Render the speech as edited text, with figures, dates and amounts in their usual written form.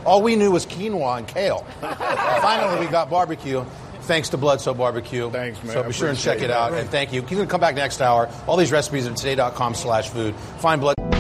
All we knew was quinoa and kale. Finally, we got barbecue. Thanks to Blood Soap Barbecue. Thanks, man. So be sure and check it out. And thank you. He's going to come back next hour. All these recipes at today.com/food. Find Blood.